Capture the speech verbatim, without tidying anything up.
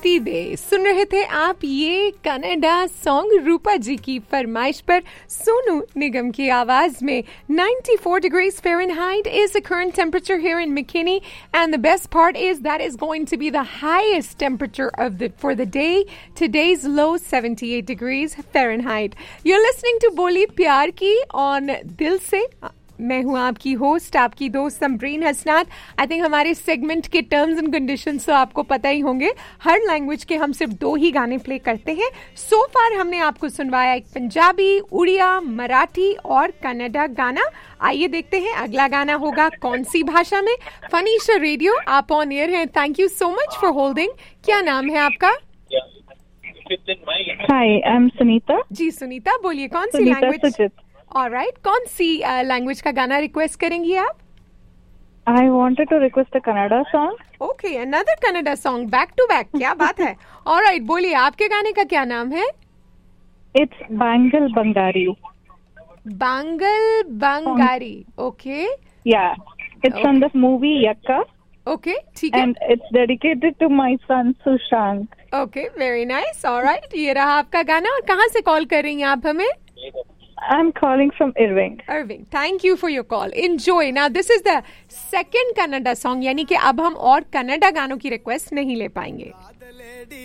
Happy day. सुन रहे थे आप ये कनाडा सॉन्ग रूपा जी की फरमाइश पर सोनू निगम की आवाज में। ninety-four degrees Fahrenheit is the current temperature here in McKinney, and the best part is that is going to be the highest temperature of the for the day. Today's low seventy-eight degrees Fahrenheit. You're listening to बोली प्यार की on दिल से। मैं हूँ आपकी host, आपकी दोस्त समरीन हसनात। आई थिंक हमारे सेगमेंट के टर्म्स एंड कंडीशंस तो आपको पता ही होंगे। हर लैंग्वेज के हम सिर्फ दो ही गाने प्ले करते हैं। सो फार हमने आपको सुनवाया एक पंजाबी, उड़िया, मराठी और कन्नड़ा गाना। आइए देखते हैं अगला गाना होगा कौन सी भाषा में। फनीशा रेडियो, आप ऑन एयर हैं। Thank you so much for holding. क्या नाम है आपका? हाय, आई एम सुनीता। जी सुनीता, बोलिए कौन सी लैंग्वेज? ऑलराइट, कौन सी लैंग्वेज uh, का गाना रिक्वेस्ट करेंगी आप? I wanted to request a Kannada song. Okay, another Kannada song back to back, क्या बात है। ऑलराइट, बोलिए आपके गाने का क्या नाम है? It's bangle Bangari. Bangle Bangari, okay या it's from the movie यक्का। Okay, ठीक है। And it's dedicated to my son Sushant. Okay, very nice. Alright, ये रहा आपका गाना। और कहाँ से कॉल कर रही हैं आप हमें? I'm calling from Irving. Irving, thank you for your call. Enjoy. Now this is the second Kannada song, यानी कि अब हम और कन्नड़ा गानों की रिक्वेस्ट नहीं ले पाएंगे।